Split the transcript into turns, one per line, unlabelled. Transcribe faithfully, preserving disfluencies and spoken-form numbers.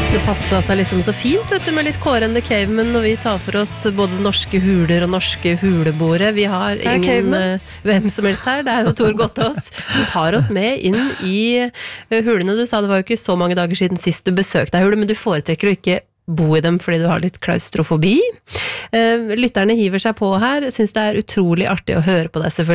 Det passet seg liksom så fint, vet du, med litt Kåre and the Caveman når vi tar for oss både norske huler og norske huleboere. Vi har ingen uh, hvem som helst her, det er jo Tor Gottaas som tar oss med inn i uh, hulene. Du sa det var jo ikke så mange dager siden sist du besøkte deg hule, men du foretrekker å ikke bo i dem fordi du har litt klaustrofobi. Uh, lytterne hiver seg på her, synes det er utrolig artig å høre på deg selvfølgelig.